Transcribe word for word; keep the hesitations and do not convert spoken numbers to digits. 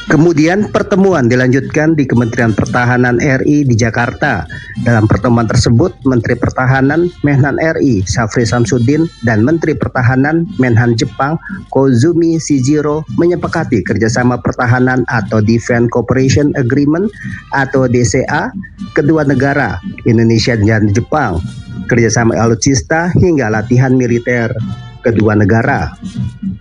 Kemudian pertemuan dilanjutkan di Kementerian Pertahanan R I di Jakarta. Dalam pertemuan tersebut, Menteri Pertahanan Menhan R I Syafri Samsudin dan Menteri Pertahanan Menhan Jepang Kozumi Shijiro menyepakati kerjasama pertahanan atau Defense Cooperation Agreement atau D C A kedua negara, Indonesia dan Jepang, kerjasama alutsista hingga latihan militer kedua negara.